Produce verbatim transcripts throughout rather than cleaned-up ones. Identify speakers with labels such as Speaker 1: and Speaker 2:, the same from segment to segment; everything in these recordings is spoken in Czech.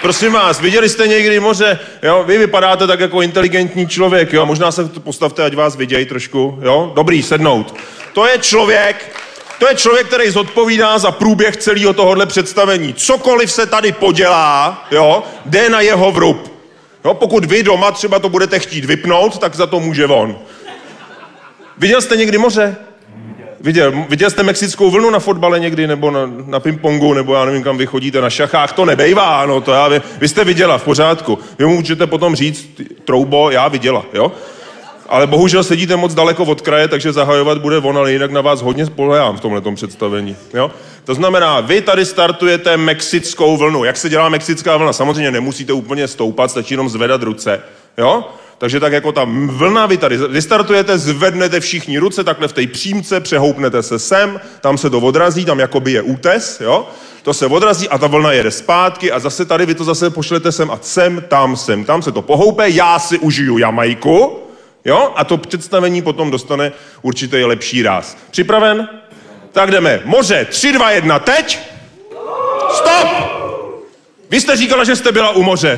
Speaker 1: Prosím vás, viděli jste někdy moře, jo? Vy vypadáte tak jako inteligentní člověk, jo? Možná se postavte, ať vás vidějí trošku, jo? Dobrý, sednout. To je člověk, to je člověk, který zodpovídá za průběh celého tohohle představení. Cokoliv se tady podělá, jo? Jde na jeho vrub. Jo? Pokud vy doma třeba to budete chtít vypnout, tak za to může on. Viděl jste někdy moře? Viděl, viděl jste mexickou vlnu na fotbale někdy, nebo na, na pingpongu, nebo já nevím, kam vy chodíte, na šachách, to nebejvá, no to já vím. Vy jste viděla, v pořádku. Vy mu můžete potom říct, troubo, já viděla, jo? Ale bohužel sedíte moc daleko od kraje, takže zahajovat bude on, ale jinak na vás hodně spolehám v tomhletom představení, jo? To znamená, vy tady startujete mexickou vlnu. Jak se dělá mexická vlna? Samozřejmě nemusíte úplně stoupat, stačí jenom zvedat ruce, jo? Takže tak jako ta vlna, vy tady vystartujete, zvednete všichni ruce, takhle v té přímce, přehoupnete se sem, tam se to odrazí, tam jakoby je útes, jo? To se odrazí a ta vlna jede zpátky a zase tady vy to zase pošlete sem a sem, tam, sem, tam se to pohoupe, já si užiju Jamajku, jo? A to představení potom dostane určitý lepší ráz. Připraven? Tak jdeme. Moře, tři, dva, jedna, teď! Stop! Vy jste říkala, že jste byla u moře.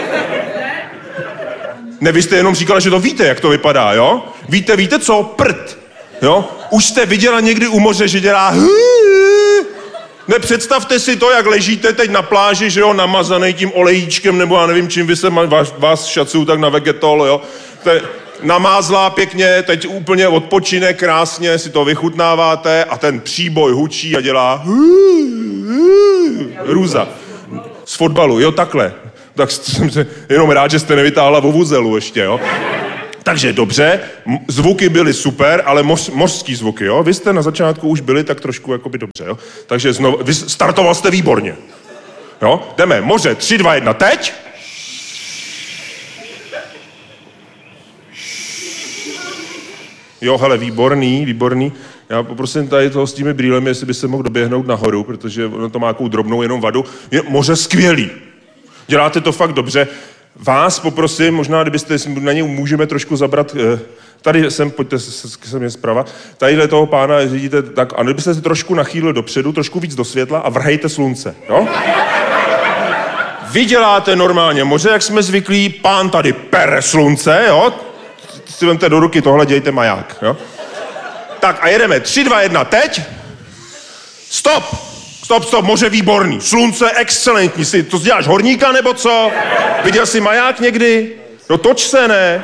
Speaker 1: Ne, vy jste jenom říkala, že to víte, jak to vypadá, jo? Víte, víte co? Prd, jo? Už jste viděla někdy u moře, že dělá nepředstavte si to, jak ležíte teď na pláži, že jo, namazaný tím olejíčkem, nebo já nevím, čím vy se vás, vás šacují tak na vegetol, jo? Te, namázlá pěkně, teď úplně odpočine, krásně si to vychutnáváte a ten příboj hučí a dělá růza. Z fotbalu, jo, takhle. Tak jsem se jenom rád, že jste nevytáhla vuvuzelu ještě, jo. Takže dobře, zvuky byly super, ale moř, mořský zvuky, jo. Vy jste na začátku už byli tak trošku jakoby dobře, jo. Takže znovu, vy startoval jste výborně. Jo, jdeme, moře, tři, dva, jedna, teď. Jo, hele, výborný, výborný. Já poprosím tady toho s těmi brýlemi, jestli by se mohl doběhnout nahoru, protože ono to má nějakou drobnou jenom vadu. Je moře skvělý. Děláte to fakt dobře. Vás poprosím, možná kdybyste, na něj můžeme trošku zabrat, tady sem, pojďte se mě zprava, tadyhle toho pána řídíte tak, a kdybyste se trošku nachýlil dopředu, trošku víc do světla a vrhejte slunce, jo? Vy děláte normálně moře, jak jsme zvyklí, pán tady pere slunce, jo? Si vemte do ruky, tohle dějte maják, jo? Tak a jedeme, tři, dva, jedna, teď. Stop! Stop, stop, moře výborný, slunce excelentní. Si to děláš horníka, nebo co? Viděl jsi maják někdy? No toč se, ne?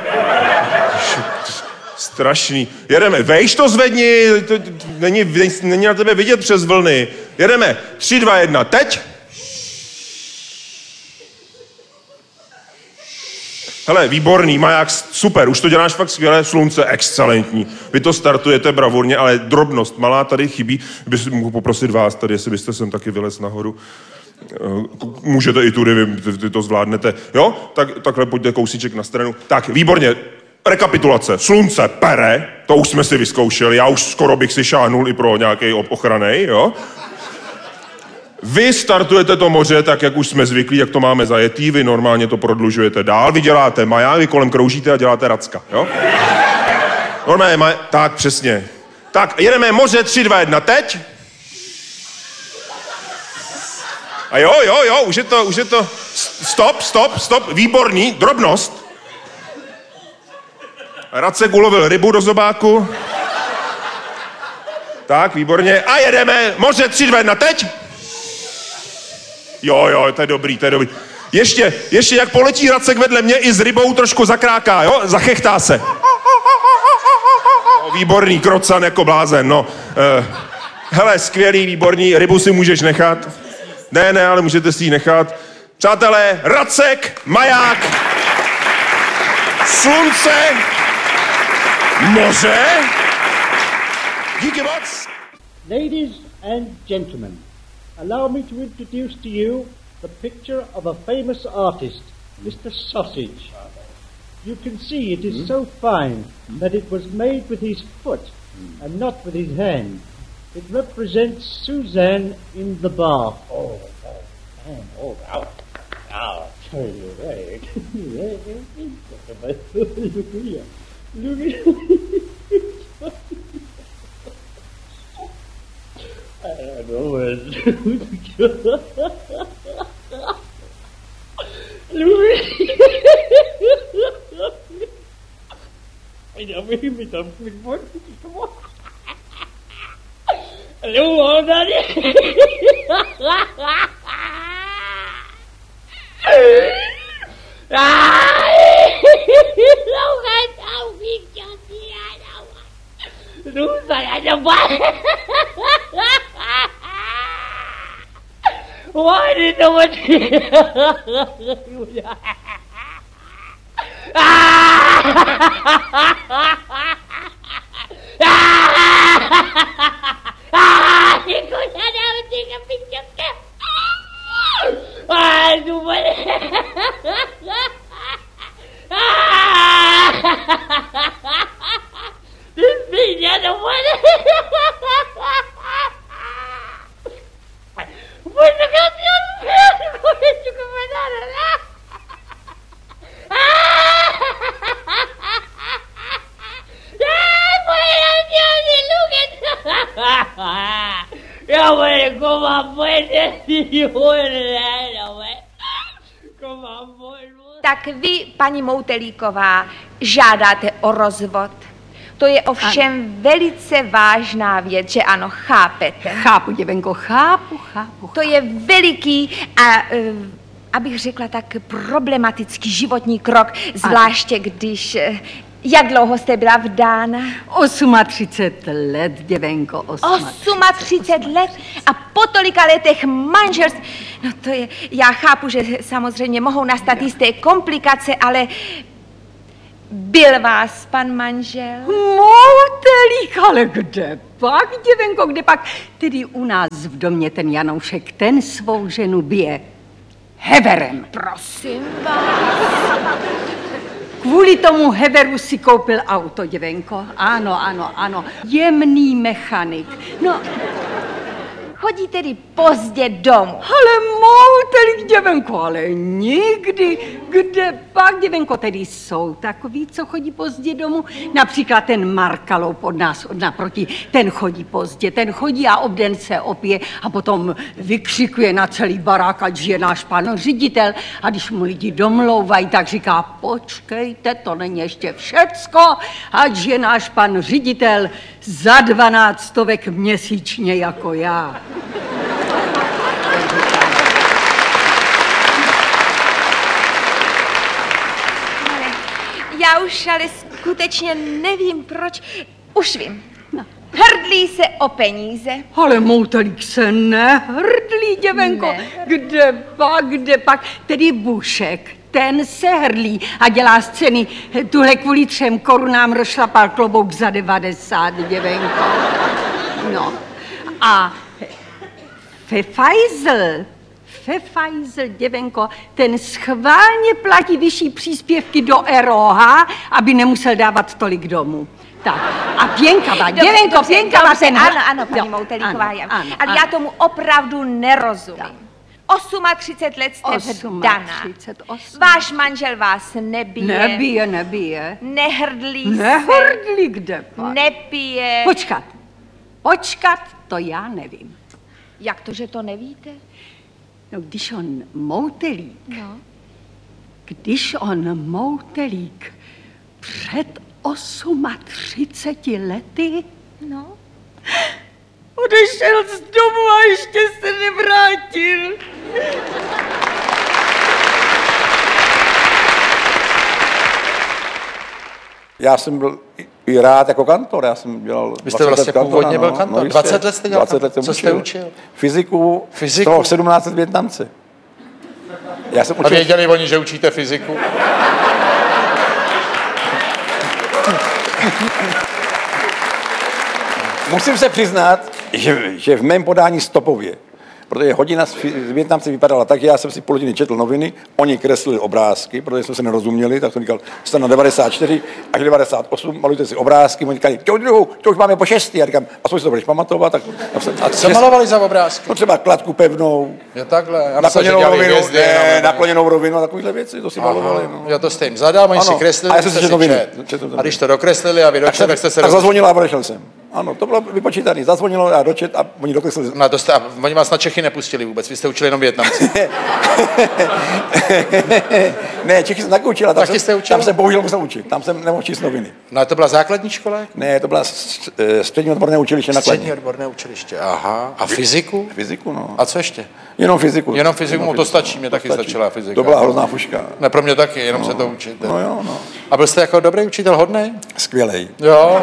Speaker 1: Strašný. Jedeme, vejš to zvedni, to, to, není, není na tebe vidět přes vlny. Jedeme, tři, dva, jedna, teď. Hele, výborný, maják, super, už to děláš fakt skvěle, slunce, excelentní. Vy to startujete bravurně, ale drobnost malá tady chybí. Bych mohl poprosit vás tady, jestli byste sem taky vylez nahoru. Můžete i tudy, vy, vy to zvládnete. Jo? Tak, takhle pojďte kousíček na stranu. Tak, výborně. Rekapitulace. Slunce pere, to už jsme si vyzkoušeli, já už skoro bych si šáhnul i pro nějaký ochranej, jo? Vy startujete to moře tak, jak už jsme zvyklí, jak to máme zajetý, vy normálně to prodlužujete dál, vy děláte maják, vy kolem kroužíte a děláte racka, jo? Normálně, maj... tak přesně. Tak, jedeme moře, tři, dva, jedna, teď. A jo, jo, jo, už je to, už je to, stop, stop, stop, výborný, drobnost. Racek ulovil rybu do zobáku. Tak, výborně, a jedeme, moře, tři, dva, jedna, teď. Jo, jo, to je dobrý, to je dobrý. Ještě, ještě jak poletí Racek vedle mě i s rybou trošku zakráká, jo? Zachechtá se. No, výborný, krocan jako blázen, no. Uh, hele, skvělý, výborný, rybu si můžeš nechat. Ne, ne, ale můžete si ji nechat. Přátelé, Racek, maják, slunce, moře. Díky moc.
Speaker 2: Ladies and gentlemen, allow me to introduce to you the picture of a famous artist, Mister Sausage. You can see it is mm. so fine mm. that it was made with his foot mm. and not with his hand. It represents Suzanne in the bar. Oh, oh, oh, oh, wow. Wow, tell you right. Look here. Look at I don't know where it's Já bych mi tam kvůli. Luo tady. Why did no one?
Speaker 3: Tak vy, paní Moutelíková, žádáte o rozvod. To je ovšem ano. velice vážná věc, že ano, chápete?
Speaker 4: Chápu, děvenko, chápu, chápu.
Speaker 3: To je veliký a, uh, abych řekla tak, problematický životní krok, zvláště ano. když... Uh, jak dlouho jste byla vdána?
Speaker 4: třicet osm let, děvenko,
Speaker 3: třicet osm let a po tolika letech manželství. No to je, já chápu, že samozřejmě mohou nastat jisté komplikace, ale byl vás pan manžel?
Speaker 4: Moutelík, ale kde pak, děvenko, kde pak? Tedy u nás v domě ten Janoušek, ten svou ženu bije heverem.
Speaker 3: Prosím vás.
Speaker 4: Kvůli tomu heveru si koupil auto, děvenko. Ano, ano, ano. Jemný mechanik. No,
Speaker 3: chodí tedy pozdě domů.
Speaker 4: Ale Moutelík, děvenko, ale nikdy. Kde pak, děvenko, tedy jsou takový, co chodí pozdě domů? Například ten Markalou pod nás od naproti, ten chodí pozdě, ten chodí a obden se opije a potom vykřikuje na celý barák, ať je náš pan ředitel. A když mu lidi domlouvají, tak říká, počkejte, to není ještě všecko, ať je náš pan ředitel za dvanáct stovek měsíčně jako já.
Speaker 3: Já už ale skutečně nevím, proč. Už vím. No. Hrdlí se o peníze.
Speaker 4: Ale Moutelík se nehrdlí, děvenko. Ne. Kde pak, kde pak? Tedy Bušek, ten se hrdlí a dělá scény. Tuhle kvůli třem korunám rozšlapal klobouk za devadesát, děvenko. No. A Pfeifeisel, Pfeifeisel, děvenko, ten schválně platí vyšší příspěvky do R O H, aby nemusel dávat tolik domů. Tak, a Pěnkava, děvenko, Pěnkava, ten...
Speaker 3: Ano, ano, paní Moutelíková, ale ano. Já tomu opravdu nerozumím. třicet osm let jste vdaná. Váš manžel vás nebije.
Speaker 4: Nebije, nebije.
Speaker 3: Nehrdlí se.
Speaker 4: Nehrdlí, kde pak?
Speaker 3: Nepije.
Speaker 4: Počkat, počkat, to já nevím.
Speaker 3: Jak to, že to nevíte?
Speaker 4: No, když on Moutelík,
Speaker 3: no. když on Moutelík
Speaker 4: před třiceti osmi lety
Speaker 3: no.
Speaker 4: odešel z domu a ještě se nevrátil.
Speaker 5: Já jsem byl i rád jako kantor, já jsem dělal...
Speaker 6: Vy jste vlastně původně byl kantor,
Speaker 5: no,
Speaker 6: dvacet let jste dělal
Speaker 5: dvacet let jsem
Speaker 6: Co jste učil?
Speaker 5: Fyziku,
Speaker 6: Fyziku?
Speaker 5: z toho sedmnáct let Vietnamce. Já jsem učil...
Speaker 6: A věděli oni, že učíte fyziku?
Speaker 5: Musím se přiznat, že, že v mém podání stopově, protože hodina z Vietnamce vypadala tak, já jsem si půl hodiny četl noviny, oni kreslili obrázky, protože jsme se nerozuměli, tak jsem říkal, jste na devadesát čtyři až devadesát osm, malujte si obrázky, oni říkali, to druhou, to už máme po šestý, já říkám, a co si to budeš pamatovat? Tak,
Speaker 6: a co malovali za obrázky?
Speaker 5: No třeba kladku pevnou,
Speaker 6: jo, takhle. Já
Speaker 5: nakloněnou rovinu, hvězdy, ne, nakloněnou rovinu a takovýhle věci, to si malovali. No.
Speaker 6: Jo, to jste jim zadal, oni si kreslili,
Speaker 5: a já jsem si četl noviny.
Speaker 6: A když to dokreslili a vy dočte, tak jste se...
Speaker 5: Tak zazvonila a odešel jsem. Ano, to bylo vypočítané. Zazvonilo, já dočet a oni doklesli.
Speaker 6: No, to jste, a oni vás na Čechy nepustili vůbec, vy jste učili jenom Vietnamci.
Speaker 5: Ne, Čechy jsem taky učila. Tam,
Speaker 6: Taky
Speaker 5: jsem,
Speaker 6: jste učila?
Speaker 5: tam jsem bohužel musel učit. Tam jsem nemohl číst noviny.
Speaker 6: No a to byla základní škola?
Speaker 5: Ne, to byla s- eh, střední odborné učiliště na
Speaker 6: Střední
Speaker 5: Kladně.
Speaker 6: odborné učiliště, aha. A fyziku?
Speaker 5: Fyziku, no.
Speaker 6: A co ještě?
Speaker 5: Jenom fyziku.
Speaker 6: Jenom fyziku, to stačí, mě
Speaker 5: to
Speaker 6: taky
Speaker 5: stačí.
Speaker 6: stačila fyzika.
Speaker 5: To byla hrozná fuška.
Speaker 6: Ne, pro mě taky, jenom se to učit.
Speaker 5: No jo, no.
Speaker 6: A byl jste jako dobrý učitel, hodnej?
Speaker 5: Skvělej.
Speaker 6: Jo.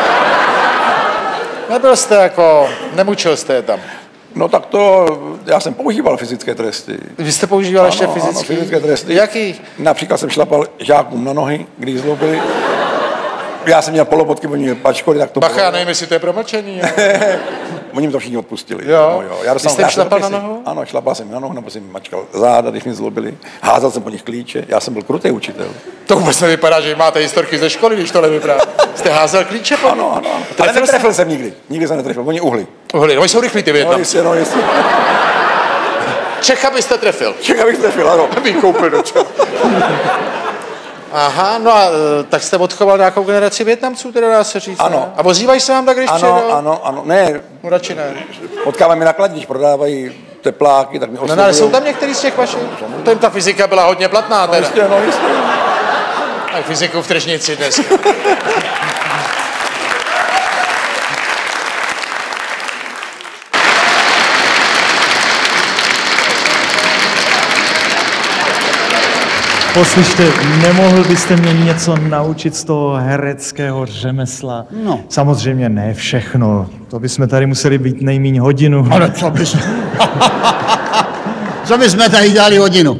Speaker 6: Nebyl jste jako, nemučil jste je tam.
Speaker 5: No tak to, já jsem používal fyzické tresty.
Speaker 6: Vy jste používal ještě
Speaker 5: Ano, ano,
Speaker 6: fyzický?
Speaker 5: fyzické tresty.
Speaker 6: Jaký?
Speaker 5: Například jsem šlapal žákům na nohy, když zlobili. Já jsem měl polopotky, oni měli pačkory, tak to
Speaker 6: Bacha,
Speaker 5: bylo.
Speaker 6: já nevím, jestli to je promlčení. Jo.
Speaker 5: Oni mi to všichni odpustili.
Speaker 6: Jo.
Speaker 5: No, jo. Já
Speaker 6: Vy jste
Speaker 5: já
Speaker 6: šlapal
Speaker 5: jsem
Speaker 6: na
Speaker 5: taky
Speaker 6: nohu?
Speaker 5: si- Ano, šlapal jsem na nohu, nebo jsem jim mačkal záda, když mě zlobili. Házel jsem po nich klíče, já jsem byl krutý učitel.
Speaker 6: To vůbec nevypadá, že máte historky ze školy, když to nevypadá. Jste házel klíče po
Speaker 5: Ano, ano, ano. Ale
Speaker 6: Trefil
Speaker 5: netrefil jsem nikdy. Nikdy jsem netrefil, oni uhly.
Speaker 6: Uhli, oni jsou rychlí ty
Speaker 5: No
Speaker 6: Vietnamci.
Speaker 5: jistě, no jistě.
Speaker 6: Čecha byste trefil.
Speaker 5: Čekal bych trefil, ano.
Speaker 6: Bych koupil do čeho. Aha, no a e, tak jste odchoval nějakou generaci Vietnamců, teda dá se říct.
Speaker 5: Ano.
Speaker 6: Ne? A ozývají se vám tak, když
Speaker 5: Ano,
Speaker 6: přijedou?
Speaker 5: ano, ano. Ne,
Speaker 6: No, radši ne.
Speaker 5: potkáváme mi na Kladně, když prodávají tepláky, tak mi
Speaker 6: No, no, ale
Speaker 5: oslovují.
Speaker 6: jsou tam některý z těch vašich? To jim ta fyzika byla hodně platná
Speaker 5: No
Speaker 6: teda.
Speaker 5: jistě, no jistě.
Speaker 6: A fyziku v tržnici dnes.
Speaker 7: Poslyšte, nemohl byste mě něco naučit z toho hereckého řemesla?
Speaker 8: No.
Speaker 7: Samozřejmě ne všechno. To bychom tady museli být nejméně hodinu.
Speaker 8: Ale co bys... co bychom tady dělali hodinu?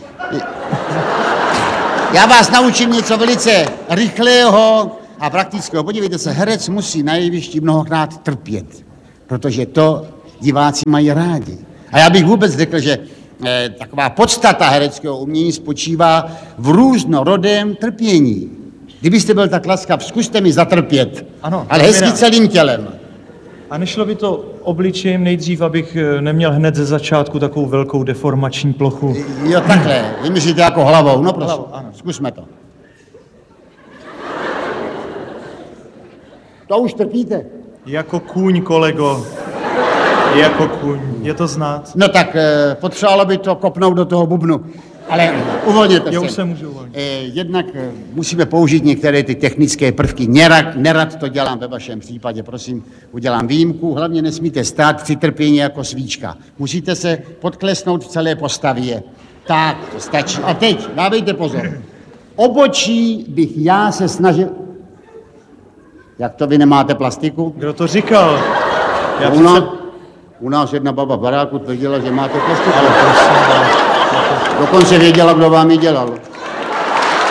Speaker 8: Já vás naučím něco velice rychlého a praktického. Podívejte se, herec musí na jevišti mnohokrát trpět, protože to diváci mají rádi. A já bych vůbec řekl, že eh, taková podstata hereckého umění spočívá v různorodém trpění. Kdybyste byl tak laskav, zkuste mi zatrpět,
Speaker 7: Ano,
Speaker 8: ale
Speaker 7: to mi
Speaker 8: hezky
Speaker 7: rád.
Speaker 8: celým tělem.
Speaker 7: A nešlo by to obličejem nejdřív, abych eh, neměl hned ze začátku takovou velkou deformační plochu?
Speaker 8: Jo, takhle, vymyslíte jako hlavou, no prosím,
Speaker 7: Hlavou, ano.
Speaker 8: zkusme to. To už trpíte.
Speaker 7: Jako kůň, kolego. Jako kůň. Je to znát.
Speaker 8: No tak eh, potřebovalo by to kopnout do toho bubnu, ale uvolněte se.
Speaker 7: Já už se můžu uvolnit.
Speaker 8: Eh, jednak eh, musíme použít některé ty technické prvky. Nerad, nerad to dělám ve vašem případě, prosím, udělám výjimku. Hlavně nesmíte stát při trpění jako svíčka. Musíte se podklesnout v celé postavě. Tak, to stačí. A teď, dávejte pozor. Obočí bych já se snažil... Jak to vy nemáte plastiku?
Speaker 7: Kdo to říkal? Já
Speaker 8: u, nás,
Speaker 7: přece...
Speaker 8: u nás jedna baba v baráku tvrdila, že máte plastiku. Dokonce věděla, kdo vám ji dělal.